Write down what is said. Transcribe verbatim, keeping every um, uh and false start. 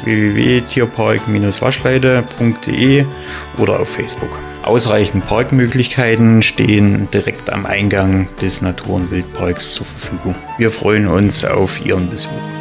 w w w punkt tierpark Bindestrich waschleide punkt de oder auf Facebook. Ausreichend Parkmöglichkeiten stehen direkt am Eingang des Natur- und Wildparks zur Verfügung. Wir freuen uns auf Ihren Besuch.